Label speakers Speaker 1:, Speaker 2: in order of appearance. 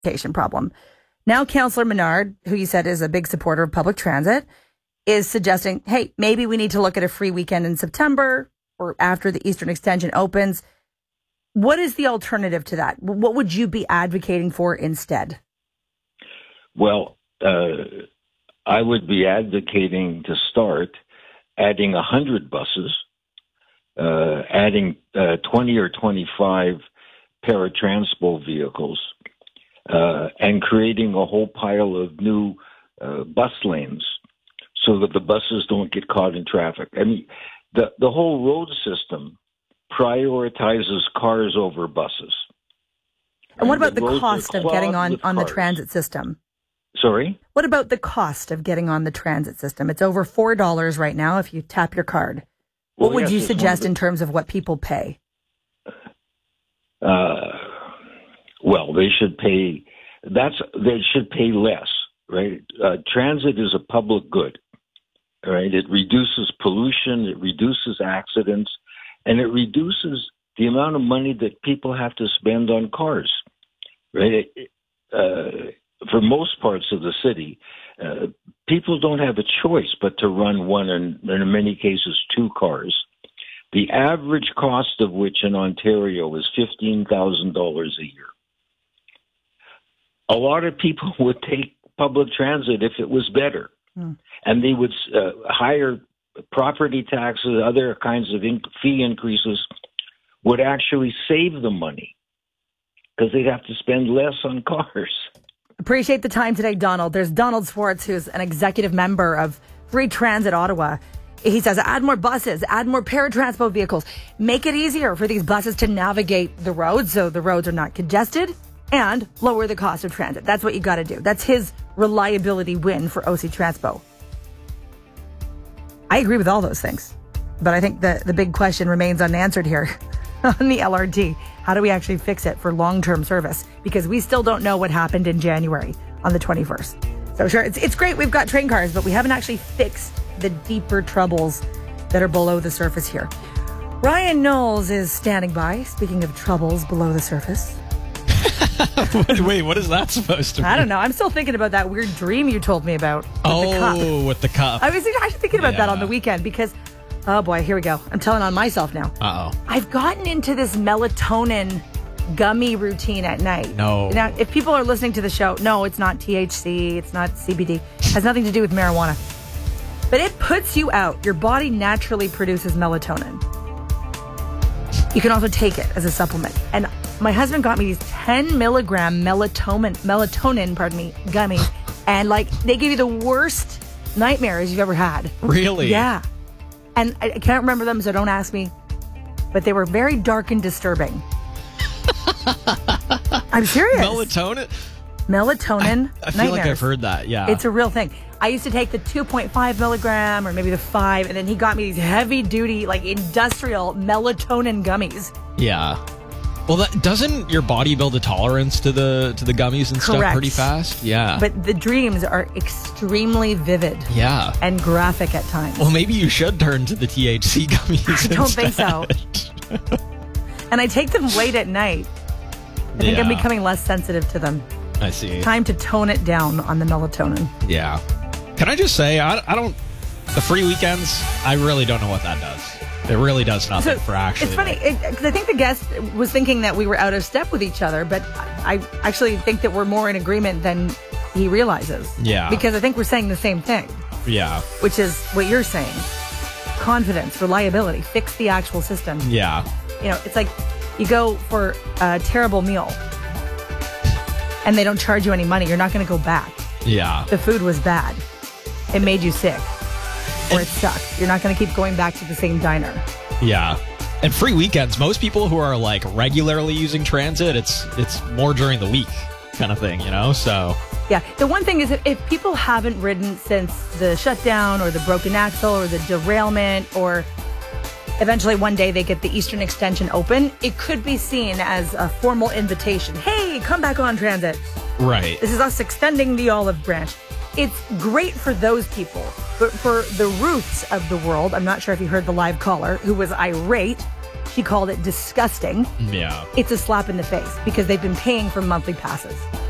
Speaker 1: transportation problem. Now, Councillor Menard, who you said is a big supporter of public transit, is suggesting, hey, maybe we need to look at a free weekend in September or after the Eastern Extension opens. What is the alternative to that? What would you be advocating for instead?
Speaker 2: Well, I would be advocating to start adding 100 buses, adding 20 or 25 paratransport vehicles, and creating a whole pile of new bus lanes so that the buses don't get caught in traffic. I mean, the whole road system prioritizes cars over buses.
Speaker 1: And what about the cost of getting on the transit system?
Speaker 2: Sorry?
Speaker 1: What about the cost of getting on the transit system? It's over $4 right now if you tap your card. What would you suggest in terms of what people pay?
Speaker 2: Well, they should pay. They should pay less, right? Transit is a public good, right? It reduces pollution, it reduces accidents, and it reduces the amount of money that people have to spend on cars, right? For most parts of the city, people don't have a choice but to run one and in many cases two cars. The average cost of which in Ontario is $15,000 a year. A lot of people would take public transit if it was better, and they would hire property taxes, other kinds of fee increases would actually save them money because they'd have to spend less on cars.
Speaker 1: Appreciate the time today, Donald. There's Donald Swartz, who's an executive member of Free Transit Ottawa. He says, add more buses, add more paratransport vehicles, make it easier for these buses to navigate the roads so the roads are not congested, and lower the cost of transit. That's what you got to do. That's his reliability win for OC Transpo. I agree with all those things, but I think the big question remains unanswered here on the LRT. How do we actually fix it for long-term service? Because we still don't know what happened in January on the 21st. So sure, it's great we've got train cars, but we haven't actually fixed the deeper troubles that are below the surface here. Ryan Knowles is standing by. Speaking of troubles below the surface.
Speaker 3: Wait, what is that supposed to be?
Speaker 1: I don't know. I'm still thinking about that weird dream you told me about.
Speaker 3: With the cup.
Speaker 1: I was actually thinking about that on the weekend because, oh boy, here we go. I'm telling on myself now.
Speaker 3: Uh-oh.
Speaker 1: I've gotten into this melatonin gummy routine at night.
Speaker 3: No.
Speaker 1: Now, if people are listening to the show, no, it's not THC. It's not CBD. It has nothing to do with marijuana. But it puts you out. Your body naturally produces melatonin. You can also take it as a supplement. And my husband got me these 10 milligram melatonin, gummies. And they give you the worst nightmares you've ever had.
Speaker 3: Really?
Speaker 1: Yeah. And I can't remember them, so don't ask me. But they were very dark and disturbing. I'm serious. Melatonin.
Speaker 3: I feel like I've heard that, yeah.
Speaker 1: It's a real thing. I used to take the 2.5 milligram or maybe the 5, and then he got me these heavy-duty, industrial melatonin gummies.
Speaker 3: Yeah. Well, doesn't your body build a tolerance to the gummies and stuff pretty fast? Yeah.
Speaker 1: But the dreams are extremely vivid.
Speaker 3: Yeah.
Speaker 1: And graphic at times.
Speaker 3: Well, maybe you should turn to the THC gummies
Speaker 1: I don't think so. And I take them late at night. I think I'm becoming less sensitive to them.
Speaker 3: I see.
Speaker 1: Time to tone it down on the melatonin.
Speaker 3: Yeah. Can I just say, I don't... The free weekends, I really don't know what that does. It really does nothing for actually...
Speaker 1: It's funny, because I think the guest was thinking that we were out of step with each other, but I actually think that we're more in agreement than he realizes.
Speaker 3: Yeah.
Speaker 1: Because I think we're saying the same thing.
Speaker 3: Yeah.
Speaker 1: Which is what you're saying. Confidence, reliability, fix the actual system.
Speaker 3: Yeah.
Speaker 1: It's like you go for a terrible meal and they don't charge you any money. You're not going to go back.
Speaker 3: Yeah.
Speaker 1: The food was bad. It made you sick. Or it sucked. You're not going to keep going back to the same diner.
Speaker 3: Yeah. And free weekends, most people who are regularly using transit, it's more during the week kind of thing, so.
Speaker 1: Yeah. The one thing is that if people haven't ridden since the shutdown or the broken axle or the derailment or eventually one day they get the Eastern Extension open, it could be seen as a formal invitation. Hey, come back on transit.
Speaker 3: Right.
Speaker 1: This is us extending the olive branch. It's great for those people, but for the Ruths of the world, I'm not sure if you heard the live caller who was irate. She called it disgusting.
Speaker 3: Yeah.
Speaker 1: It's a slap in the face because they've been paying for monthly passes.